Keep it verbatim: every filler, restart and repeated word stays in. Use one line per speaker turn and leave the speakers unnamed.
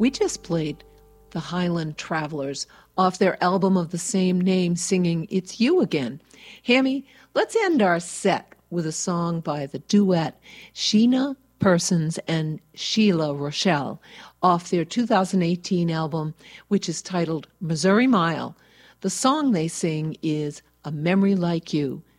We just played the Highland Travelers off their album of the same name singing It's You Again. Hammy, let's end our set with a song by the duet Sheena Persons and Sheila Rochelle off their two thousand eighteen album, which is titled Missouri Mile. The song they sing is A Memory Like You.